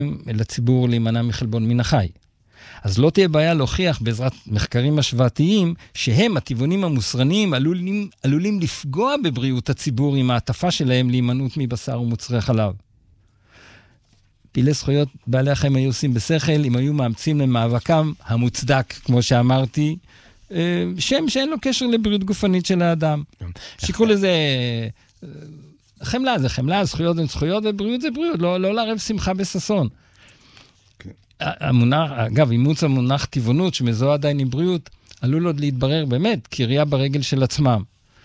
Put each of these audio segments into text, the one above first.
לציבור להימנע מחלבון מן החי. אז לא תהיה בעיה להוכיח בעזרת מחקרים השוואתיים שהם, הטבעונים המוסרניים, עלולים לפגוע בבריאות הציבור עם העטפה שלהם להימנעות מבשר ומוצרי חלב. פעילי זכויות בעלי החיים היו עושים בשכל, אם היו מאמצים למאבקם המוצדק, כמו שאמרתי, שם שאין לו קשר לבריאות גופנית של האדם. שיקרו לזה, חמלה זה חמלה, זכויות הן זכויות, ובריאות זה בריאות, לא לערב שמחה בססון. המונח, אגב, אימוץ המונח טבעונות, שמזוהה עדיין עם בריאות, עלול עוד להתברר באמת, קריאה ברגל של עצמם.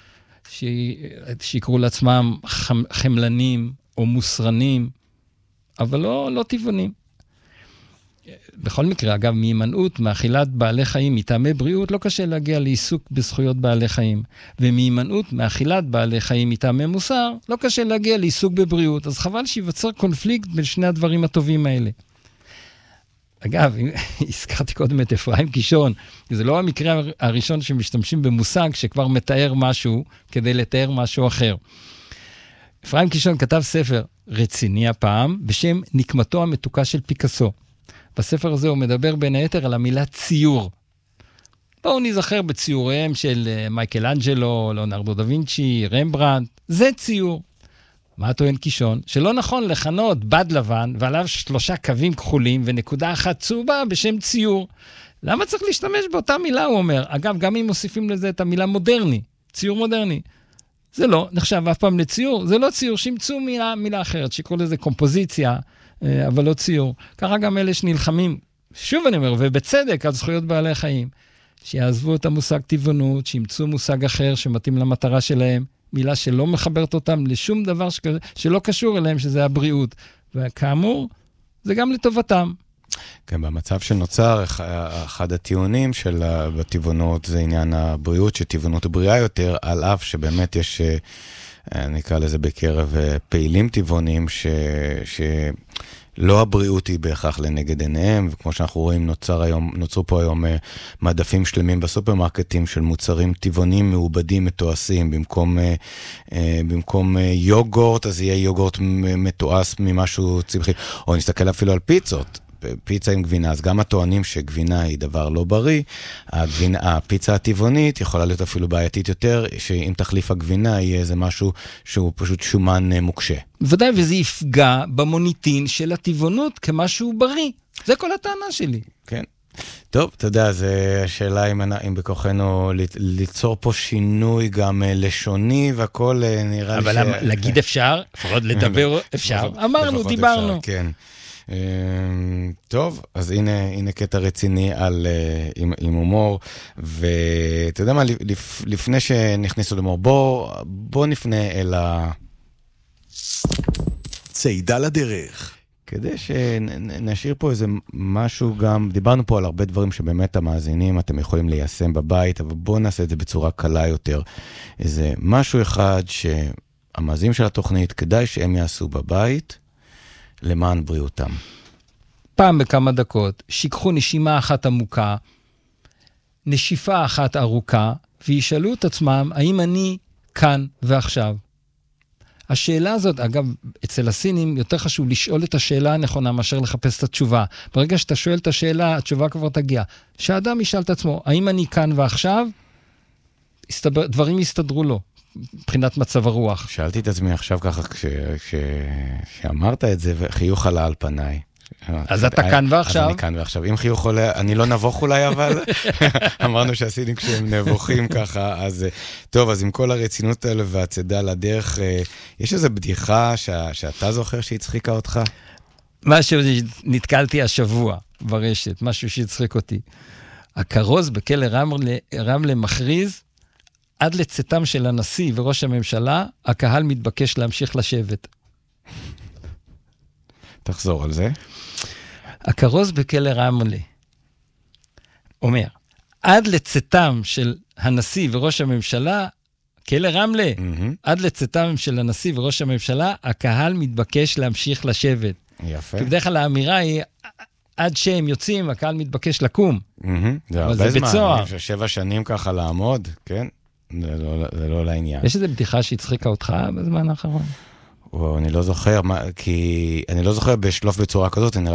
שיקרו לעצמם חמלנים או מוסרנים, אבל לא טבעונים. בכל מקרה, אגב, מהימנעות, מאכילת בעלי חיים, מטעמי בריאות, לא קשה להגיע לעיסוק בזכויות בעלי חיים. ומהימנעות, מאכילת בעלי חיים, מטעמי מוסר, לא קשה להגיע לעיסוק בבריאות. אז חבל שיווצר קונפליקט בין שני הדברים הטובים האלה. אגב, הזכרתי קודם את אפרים קישון, זה לא המקרה הראשון שמשתמשים במושג שכבר מתאר משהו כדי לתאר משהו אחר. אפרים קישון כתב ספר רציני הפעם, בשם נקמתו המתוקה של פיקאסו. בספר הזה הוא מדבר בין היתר על המילה ציור. בואו נזכר בציוריהם של מייקל אנג'לו, ליאונרדו דה וינצ'י, רמברנדט, זה ציור. מה טוען קישון? שלא נכון לכנות בד לבן ועליו 3 קווים כחולים ונקודה אחת צהובה בשם ציור. למה צריך להשתמש באותה מילה, הוא אומר? אגב, גם אם מוסיפים לזה את המילה מודרני, ציור מודרני. זה לא נחשב אף פעם לציור, זה לא ציור, שימצאו מילה אחרת, שיקראו לזה קומפוזיציה, אבל לא ציור. ככה גם אלה שנלחמים, שוב אני אומר, ובצדק על זכויות בעלי חיים, שיעזבו את המושג טבעונות, שימצאו מושג אחר שמתאים למטרה שלהם, מילה שלא מחברת אותם לשום דבר שלא קשור אליהם, שזה הבריאות. וכאמור, זה גם לטובתם. כן, במצב שנוצר, אחד הטיעונים של הטבעונות זה עניין הבריאות, שטבעונות היא בריאה יותר, על אף שבאמת יש, נקרא לזה בקרב פעילים טבעונים, לא הבריאות היא בהכרח לנגד עיניהם, וכמו שאנחנו רואים נוצרו פה היום מדפים שלמים בסופרמרקטים של מוצרים טבעונים מעובדים מתועשים, במקום יוגורט, אז יהיה יוגורט מתועש ממשהו צמחי, או נסתכל אפילו על פיצות, פיצה עם גבינה, אז גם הטוענים שגבינה היא דבר לא בריא, הפיצה הטבעונית יכולה להיות אפילו בעייתית יותר, שאם תחליף הגבינה יהיה איזה משהו שהוא פשוט שומן מוקשה. ודאי, וזה יפגע במוניטין של הטבעונות כמשהו בריא. זה כל הטענה שלי. כן. טוב, אתה יודע, זו שאלה אם בכוחנו ליצור פה שינוי גם לשוני, והכל נראה אבל להגיד אפשר, לפחות לדבר אפשר. אמרנו, דיברנו. כן. טוב, אז הנה קטע רציני עם הומור, ואתה יודע מה, לפני שנכניסו להומור, בוא נפנה אל צעידה לדרך. כדי שנשאיר פה איזה משהו גם, דיברנו פה על הרבה דברים שבאמת המאזינים אתם יכולים ליישם בבית, אבל בואו נעשה את זה בצורה קלה יותר. איזה משהו אחד שהמאזינים של התוכנית כדאי שהם יעשו בבית, למען בריאותם. פעם בכמה דקות, שיקחו נשימה אחת עמוקה, נשיפה אחת ארוכה, וישאלו את עצמם, האם אני כאן ועכשיו? השאלה הזאת, אגב, אצל הסינים יותר חשוב לשאול את השאלה הנכונה, מאשר לחפש את התשובה. ברגע שאתה שואל את השאלה, התשובה כבר תגיע. שהאדם ישאל את עצמו, האם אני כאן ועכשיו? דברים יסתדרו לו. מבחינת מצב הרוח. שאלתי את עצמי עכשיו ככה, כשאמרת את זה, וחיוך עלה על פניי. אז אתה כאן ועכשיו? אז אני כאן ועכשיו. אם חיוך עולה, אני לא נבוך אולי, אבל אמרנו שהסינים כשהם נבוכים ככה, אז טוב, אז עם כל הרצינות האלה והצדה לדרך, יש איזו בדיחה שאתה זוכר שהצחיקה אותך? משהו שנתקלתי השבוע ברשת, משהו שהצחיק אותי. הכרוז בכלא רמלה מכריז, עד לצאתם של הנשיא וראש הממשלה, הקהל מתבקש להמשיך לשבת. תחזור על זה. הכרוז בכלא רמלה אומר, עד לצאתם של הנשיא וראש הממשלה, כלא רמלה, עד לצאתם של הנשיא וראש הממשלה, הקהל מתבקש להמשיך לשבת. יפה. כי בדרך כלל האמירה היא, עד שהם יוצאים, הקהל מתבקש לקום. זה הרבה זמן, 7 שנים ככה לעמוד, כן? זה לא לעניין. יש איזו בדיחה שהצחיקה אותך בזמן האחרון? אני לא זוכר, כי אני לא זוכר בשלוף בצורה כזאת, אני